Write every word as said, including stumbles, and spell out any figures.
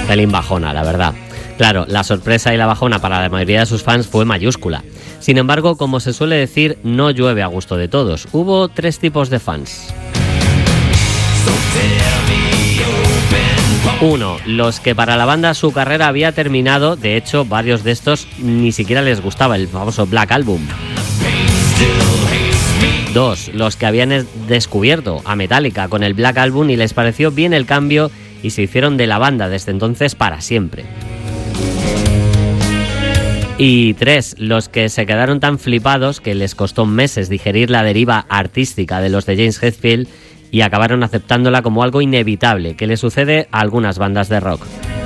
pelín bajona, la verdad. Claro, la sorpresa y la bajona para la mayoría de sus fans fue mayúscula. Sin embargo, como se suele decir, no llueve a gusto de todos. Hubo tres tipos de fans. Uno, los que para la banda su carrera había terminado. De hecho, varios de estos ni siquiera les gustaba el famoso Black Album. Dos, los que habían descubierto a Metallica con el Black Album y les pareció bien el cambio y se hicieron de la banda desde entonces para siempre. Y tres, los que se quedaron tan flipados que les costó meses digerir la deriva artística de los de James Hetfield y acabaron aceptándola como algo inevitable que le sucede a algunas bandas de rock.